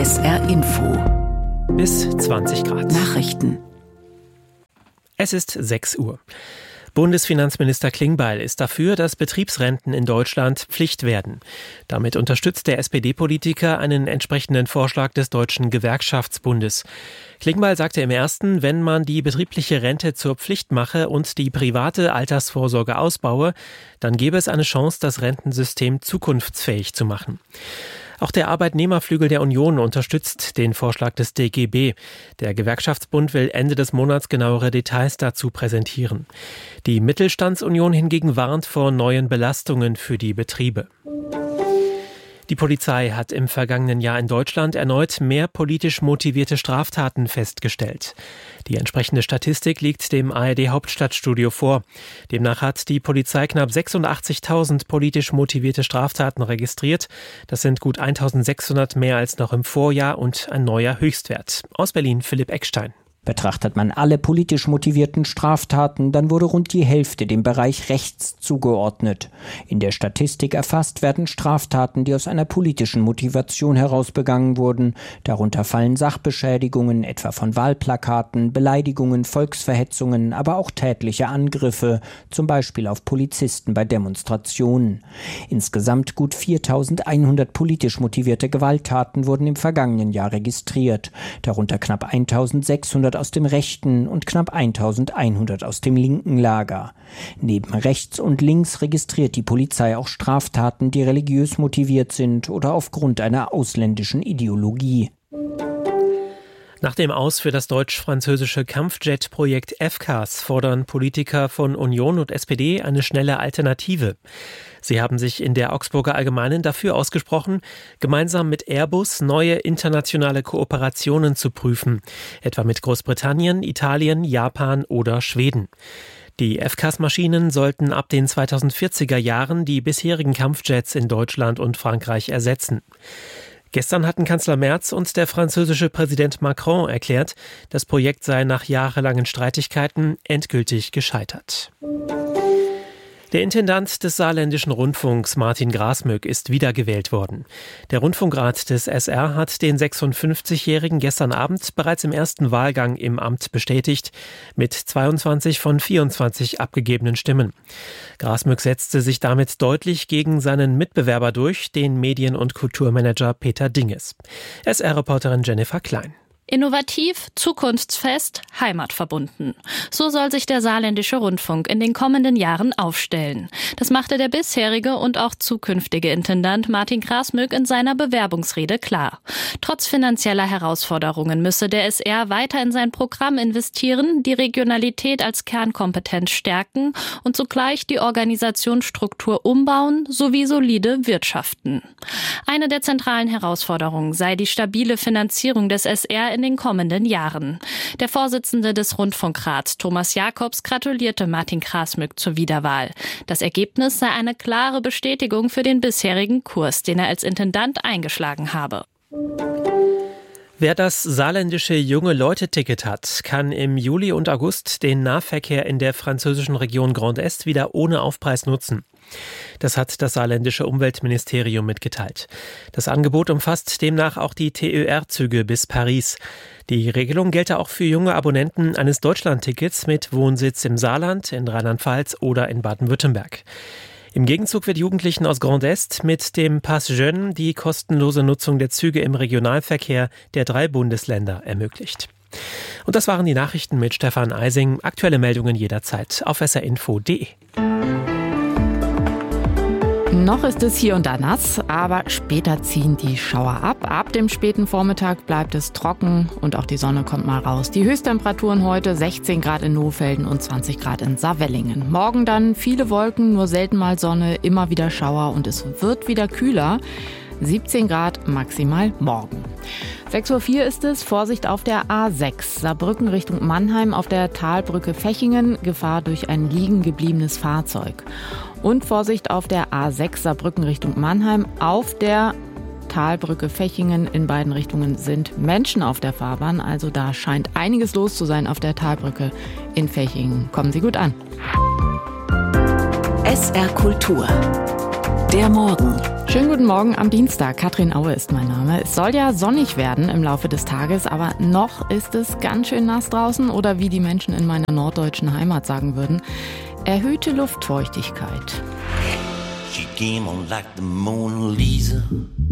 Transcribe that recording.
SR Info. Bis 20 Grad. Nachrichten. Es ist 6 Uhr. Bundesfinanzminister Klingbeil ist dafür, dass Betriebsrenten in Deutschland Pflicht werden. Damit unterstützt der SPD-Politiker einen entsprechenden Vorschlag des Deutschen Gewerkschaftsbundes. Klingbeil sagte im ersten, wenn man die betriebliche Rente zur Pflicht mache und die private Altersvorsorge ausbaue, dann gäbe es eine Chance, das Rentensystem zukunftsfähig zu machen. Auch der Arbeitnehmerflügel der Union unterstützt den Vorschlag des DGB. Der Gewerkschaftsbund will Ende des Monats genauere Details dazu präsentieren. Die Mittelstandsunion hingegen warnt vor neuen Belastungen für die Betriebe. Die Polizei hat im vergangenen Jahr in Deutschland erneut mehr politisch motivierte Straftaten festgestellt. Die entsprechende Statistik liegt dem ARD-Hauptstadtstudio vor. Demnach hat die Polizei knapp 86.000 politisch motivierte Straftaten registriert. Das sind gut 1.600 mehr als noch im Vorjahr und ein neuer Höchstwert. Aus Berlin Philipp Eckstein. Betrachtet man alle politisch motivierten Straftaten, dann wurde rund die Hälfte dem Bereich rechts zugeordnet. In der Statistik erfasst werden Straftaten, die aus einer politischen Motivation heraus begangen wurden. Darunter fallen Sachbeschädigungen, etwa von Wahlplakaten, Beleidigungen, Volksverhetzungen, aber auch tätliche Angriffe, zum Beispiel auf Polizisten bei Demonstrationen. Insgesamt gut 4.100 politisch motivierte Gewalttaten wurden im vergangenen Jahr registriert. Darunter knapp 1.600 aus dem rechten und knapp 1.100 aus dem linken Lager. Neben rechts und links registriert die Polizei auch Straftaten, die religiös motiviert sind oder aufgrund einer ausländischen Ideologie. Nach dem Aus für das deutsch-französische Kampfjet-Projekt FCAS fordern Politiker von Union und SPD eine schnelle Alternative. Sie haben sich in der Augsburger Allgemeinen dafür ausgesprochen, gemeinsam mit Airbus neue internationale Kooperationen zu prüfen, etwa mit Großbritannien, Italien, Japan oder Schweden. Die FCAS-Maschinen sollten ab den 2040er Jahren die bisherigen Kampfjets in Deutschland und Frankreich ersetzen. Gestern hatten Kanzler Merz und der französische Präsident Macron erklärt, das Projekt sei nach jahrelangen Streitigkeiten endgültig gescheitert. Der Intendant des Saarländischen Rundfunks, Martin Grasmück, ist wiedergewählt worden. Der Rundfunkrat des SR hat den 56-Jährigen gestern Abend bereits im ersten Wahlgang im Amt bestätigt, mit 22 von 24 abgegebenen Stimmen. Grasmück setzte sich damit deutlich gegen seinen Mitbewerber durch, den Medien- und Kulturmanager Peter Dinges. SR-Reporterin Jennifer Klein. Innovativ, zukunftsfest, heimatverbunden. So soll sich der Saarländische Rundfunk in den kommenden Jahren aufstellen. Das machte der bisherige und auch zukünftige Intendant Martin Grasmück in seiner Bewerbungsrede klar. Trotz finanzieller Herausforderungen müsse der SR weiter in sein Programm investieren, die Regionalität als Kernkompetenz stärken und zugleich die Organisationsstruktur umbauen sowie solide wirtschaften. Eine der zentralen Herausforderungen sei die stabile Finanzierung des SR in den kommenden Jahren. Der Vorsitzende des Rundfunkrats, Thomas Jakobs, gratulierte Martin Grasmück zur Wiederwahl. Das Ergebnis sei eine klare Bestätigung für den bisherigen Kurs, den er als Intendant eingeschlagen habe. Wer das saarländische Junge-Leute-Ticket hat, kann im Juli und August den Nahverkehr in der französischen Region Grand Est wieder ohne Aufpreis nutzen. Das hat das saarländische Umweltministerium mitgeteilt. Das Angebot umfasst demnach auch die TER-Züge bis Paris. Die Regelung gelte auch für junge Abonnenten eines Deutschland-Tickets mit Wohnsitz im Saarland, in Rheinland-Pfalz oder in Baden-Württemberg. Im Gegenzug wird Jugendlichen aus Grand Est mit dem Pass Jeune die kostenlose Nutzung der Züge im Regionalverkehr der 3 Bundesländer ermöglicht. Und das waren die Nachrichten mit Stefan Eising. Aktuelle Meldungen jederzeit auf srinfo.de. Noch ist es hier und da nass, aber später ziehen die Schauer ab. Ab dem späten Vormittag bleibt es trocken und auch die Sonne kommt mal raus. Die Höchsttemperaturen heute 16 Grad in Nohfelden und 20 Grad in Saarwellingen. Morgen dann viele Wolken, nur selten mal Sonne, immer wieder Schauer und es wird wieder kühler. 17 Grad maximal morgen. 6.04 Uhr ist es. Vorsicht auf der A6. Saarbrücken Richtung Mannheim auf der Talbrücke Fechingen. Gefahr durch ein liegen gebliebenes Fahrzeug. Und Vorsicht auf der A6 Saarbrücken Richtung Mannheim. Auf der Talbrücke Fechingen in beiden Richtungen sind Menschen auf der Fahrbahn. Also da scheint einiges los zu sein auf der Talbrücke in Fechingen. Kommen Sie gut an. SR Kultur. Der Morgen. Schönen guten Morgen am Dienstag. Katrin Aue ist mein Name. Es soll ja sonnig werden im Laufe des Tages, aber noch ist es ganz schön nass draußen oder wie die Menschen in meiner norddeutschen Heimat sagen würden, erhöhte Luftfeuchtigkeit. She came on like the Mona Lisa.